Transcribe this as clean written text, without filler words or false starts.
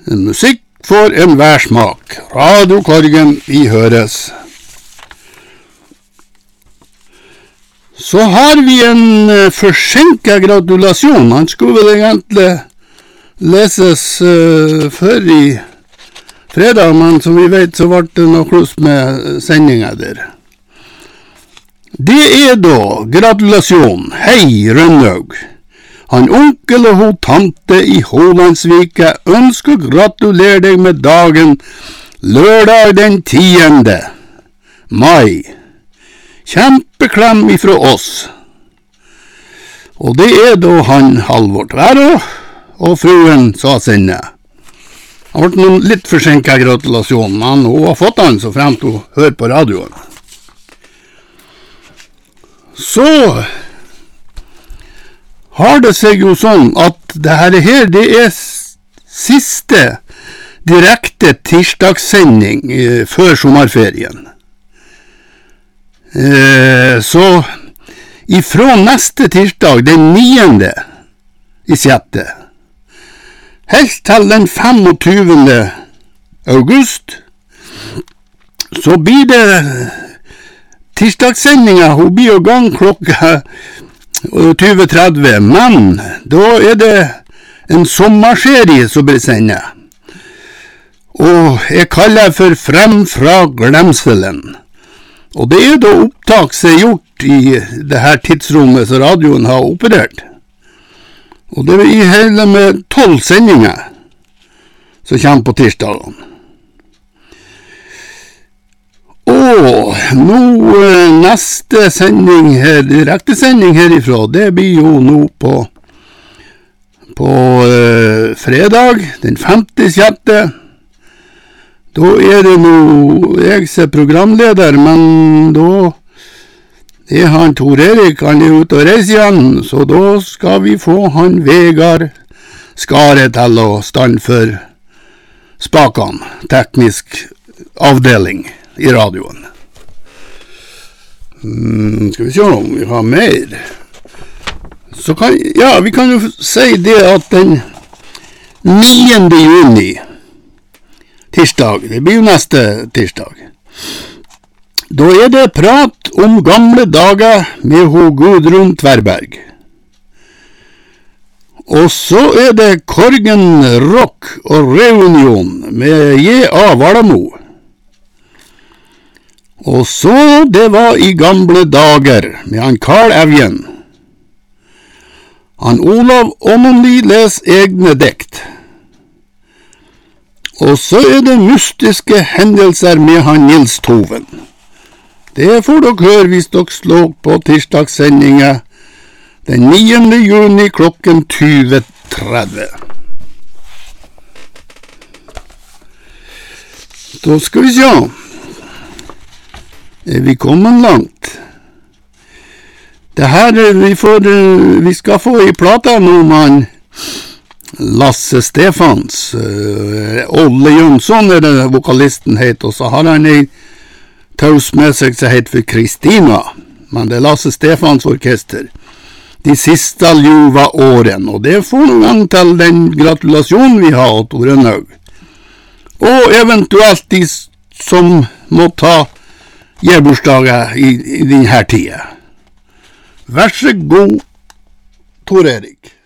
En musikk for enhver smak. Radio Korgen, vi høres. Så har vi en forsinket gratulasjon. Han skulle vel egentlig leses før i fredag, men som vi vet så ble det noe kluss med sendingen der. Det da gratulasjon. Hei, Rønnaug. Han onkel og hun tante i Hålandsvika ønsker å gratulere deg med dagen lørdag den 10. mai. Kjempeklem ifra oss. Og det da han Halvor Tværo og fruen sa sinne. Han ble noen litt forsinket gratulasjon, men hun har fått han så fremt hun hører på radioen. Så har det seg jo sånn at det her det siste direkte tirsdagssending før sommerferien. Så ifra neste tirsdag, den 9. i 6. helt til den 25. august, så blir det tirsdagssendinga, hun blir jo gang klokka 20:30, men da det en sommerserie som blir sendet. Og jeg kaller det for Frem fra glemselen. Og det da opptak som gjort i det her tidsrommet som radioen har operert. Og det i hele med 12 sendinger som kommer på tirsdagen. Og nå neste sending her, direkte sending herifra, det blir jo nå på fredag, den 5.6. Da det nå jeg som programleder, men da han Tor Erik, han ute og reiser igjen, så da skal vi få han Vegard Skare til å stand for spakene, teknisk avdeling i radioen. Skal vi se om vi har mer. Så vi kan jo si det at den 9. juni, tirsdag, det blir jo neste tirsdag, da det prat om gamle dager med Gudrun Tverberg. Og så det Korgen Rock og Reunion med J.A. Valamo. Og så det var i gamle dager med han Karl Evjen. Han Olav Åmonli les egne dikt. Og så det mystiske hendelser med han Nils Toven. Det får dere høre hvis dere slår på tirsdagssendinga den 9. juni klokken 20:30. Da skal vi se. Vi kommet langt. Det her vi skal få i plata nå med Lasse Stefans. Olle Jønsson det vokalisten het, og så har han en taus med seg som heter for Kristina. Men det Lasse Stefans orkester. De siste ljuva åren, og det får noen gang til den gratulasjonen vi har til Rønnaug. Og eventuelt de som må ta gebursdager i denne tida. Vær så god, Tor Erik.